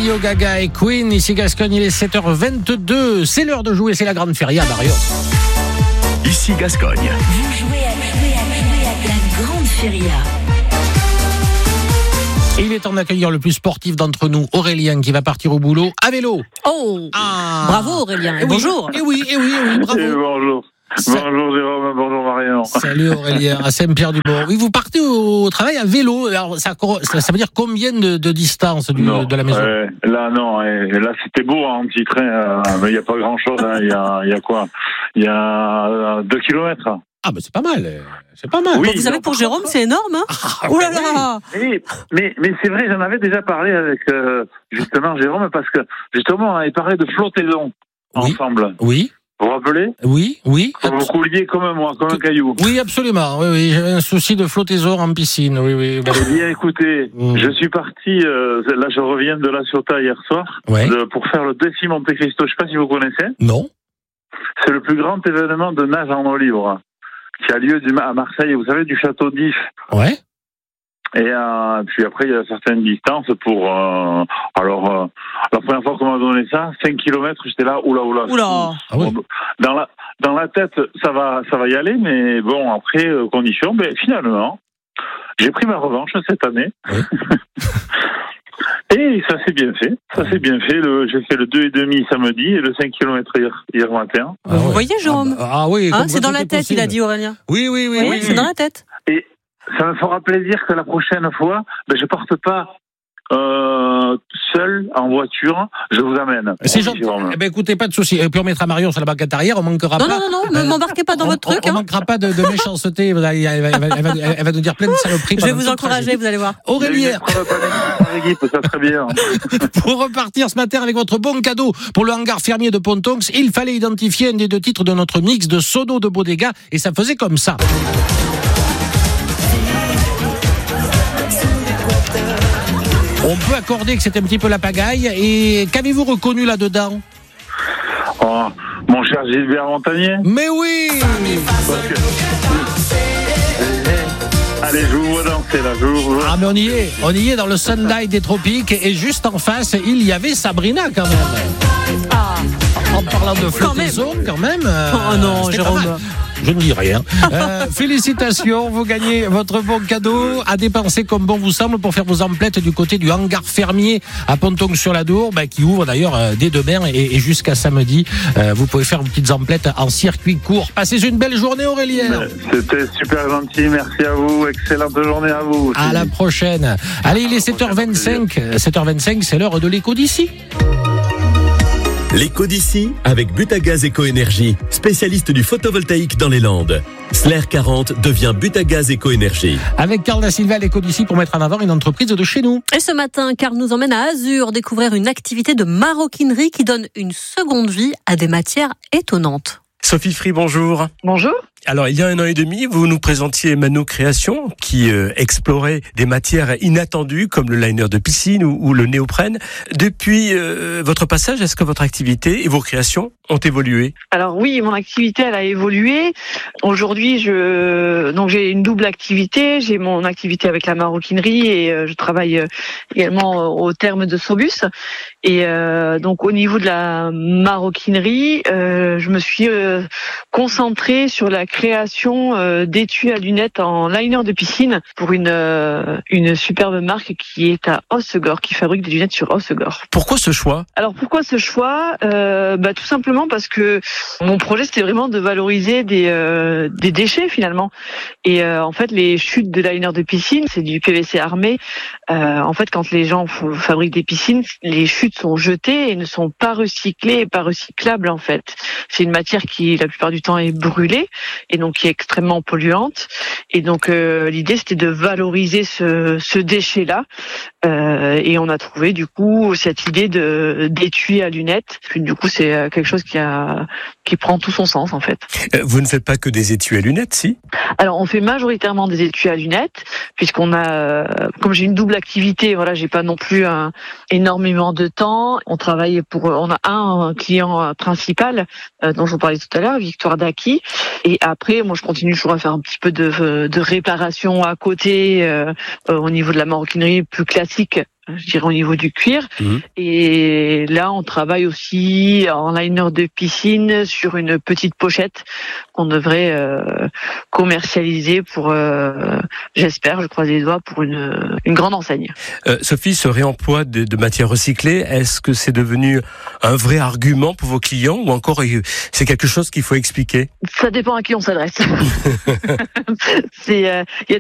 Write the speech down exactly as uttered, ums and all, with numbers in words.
Radio Gaga et Queen, ici Gascogne, il est sept heures vingt-deux. C'est l'heure de jouer, c'est la grande feria, Mario. Ici Gascogne. Vous jouez à, jouer à, jouer à la grande feria. Et il est temps d'accueillir le plus sportif d'entre nous, Aurélien, qui va partir au boulot à vélo. Oh Ah. Bravo Aurélien, et oui. bonjour. Et oui, et oui, et oui, bravo. Et bonjour. Ça... Bonjour Jérôme, bonjour Marion. Salut Aurélien, à Saint-Pierre-du-Mont. Oui, vous partez au travail à vélo. Alors, ça, ça, ça veut dire combien de, de distance du, non, de la maison? euh, Là, non. Et là, c'était beau en petit train, euh, mais il n'y a pas grand-chose. Il hein. y, a, y a quoi Il y a euh, deux kilomètres. Ah, ben c'est pas mal. C'est pas mal. Oui, bon, vous savez, pour Jérôme, c'est énorme. Hein ah, Ouh là là. Mais, mais, mais c'est vrai, j'en avais déjà parlé avec euh, justement Jérôme, parce que justement, on avait parlé de flottaison oui. ensemble. Oui. Vous vous rappelez? Oui, oui. Vous vous couliez comme moi, comme un caillou. Oui, absolument. Oui, oui. J'avais un souci de flottaison en piscine. Oui, oui. Eh bien, écoutez, mmh. je suis parti. Euh, là, je reviens de La Ciotat hier soir ouais. de, pour faire le défi Monte Cristo. Je ne sais pas si vous connaissez. Non. C'est le plus grand événement de nage en eau libre qui a lieu à Marseille. Vous savez, du château d'If. Ouais. Et euh, puis après, il y a certaines distances pour... Euh, alors, euh, la première fois qu'on m'a donné ça, cinq kilomètres, j'étais là, oula, oula. Oula. Ah oui. Dans la, dans la tête, ça va, ça va y aller, mais bon, après, euh, condition, ben, finalement, j'ai pris ma revanche cette année. Oui. Et ça s'est bien fait. Ça s'est bien fait. Le, j'ai fait le deux virgule cinq samedi et le cinq kilomètres hier, hier matin. Ah vous ouais. voyez, Jérôme Ah, bah, ah oui. hein, c'est dans la tête, possible. Il a dit Aurélien. Oui, oui, oui. oui, oui c'est oui. dans la tête. Et ça me fera plaisir que la prochaine fois, ben, je parte pas euh, seul en voiture. Je vous amène. C'est gentil. Eh ben, écoutez, pas de souci. Et puis on mettra Marion sur la banquette arrière. On manquera non, pas. Non, non, non. Ne euh, m'embarquez pas dans on, votre truc. On, hein. on manquera pas de, de méchanceté. Elle va, elle, va, elle, va, elle va nous dire plein de saloperies. Je vais vous encourager. Vous allez voir. Aurélien. Ça serait bien. Pour repartir ce matin avec votre bon cadeau pour le hangar fermier de Pontonx, il fallait identifier un des deux titres de notre mix de Sono de Bodega et ça faisait comme ça. On peut accorder que c'était un petit peu la pagaille. Et qu'avez-vous reconnu là-dedans? Oh, mon cher Gilbert Montagnier. Mais oui. Que... Allez, je vous vois danser là. Je vous vois. Ah, mais on y est. On y est dans le sunlight des tropiques. Et juste en face, il y avait Sabrina quand même. Ah. En parlant de flottaison, quand même. Euh, oh non, Jérôme. Je ne dis rien. Euh, félicitations, vous gagnez votre bon cadeau à dépenser comme bon vous semble pour faire vos emplettes du côté du hangar fermier à Pontonx-sur-la-Dour, bah, qui ouvre d'ailleurs euh, dès demain et, et jusqu'à samedi. Euh, vous pouvez faire vos petites emplettes en circuit court. Passez une belle journée, Aurélien. C'était super gentil, merci à vous. Excellente journée à vous. À la prochaine. Allez, il est sept heures vingt-cinq. sept heures vingt-cinq, c'est l'heure de l'écho d'ici. L'écho d'ici avec Butagaz Éco-Énergie, spécialiste du photovoltaïque dans les Landes. Slair quarante devient Butagaz Éco-Énergie. Avec Carl Da Silva à l'écho d'ici pour mettre en avant une entreprise de chez nous. Et ce matin, Carl nous emmène à Azur découvrir une activité de maroquinerie qui donne une seconde vie à des matières étonnantes. Sophie Free, bonjour. Bonjour. Alors, il y a un an et demi, vous nous présentiez Mano Création, qui euh, explorait des matières inattendues, comme le liner de piscine ou, ou le néoprène. Depuis euh, votre passage, est-ce que votre activité et vos créations ont évolué? Alors oui, mon activité, elle a évolué. Aujourd'hui, je donc j'ai une double activité. J'ai mon activité avec la maroquinerie et euh, je travaille également au terme de Sobus. Et euh, donc, au niveau de la maroquinerie, euh, je me suis euh, concentrée sur la création euh, d'étuis à lunettes en liner de piscine pour une euh, une superbe marque qui est à Hossegor, qui fabrique des lunettes sur Hossegor. Pourquoi ce choix? Alors pourquoi ce choix? euh, bah, Tout simplement parce que mon projet c'était vraiment de valoriser des euh, des déchets finalement. Et euh, en fait les chutes de liner de piscine, c'est du P V C armé. Euh, en fait quand les gens f- fabriquent des piscines, les chutes sont jetées et ne sont pas recyclées et pas recyclables en fait. C'est une matière qui la plupart du temps est brûlée et donc qui est extrêmement polluante. Et donc euh, l'idée c'était de valoriser ce, ce déchet-là. Euh, et on a trouvé du coup cette idée de d'étui à lunettes. Puis du coup c'est quelque chose qui a qui prend tout son sens en fait. Euh, vous ne faites pas que des étuis à lunettes, si? Alors on fait majoritairement des étuis à lunettes puisqu'on a, euh, comme j'ai une double activité, voilà, j'ai pas non plus un, énormément de temps. On travaille pour, on a un client principal euh, dont je vous parlais tout à l'heure, Victoire Daki. Et après, moi je continue toujours à faire un petit peu de, de réparation à côté euh, au niveau de la maroquinerie plus classique. je dirais au niveau du cuir. Mmh. Et là, on travaille aussi en liner de piscine sur une petite pochette qu'on devrait euh, commercialiser pour, euh, j'espère, je croise les doigts, pour une, une grande enseigne. Euh, Sophie, ce réemploi de, de matières recyclées, est-ce que c'est devenu un vrai argument pour vos clients ou encore c'est quelque chose qu'il faut expliquer? Ça dépend à qui on s'adresse. c'est, euh, y a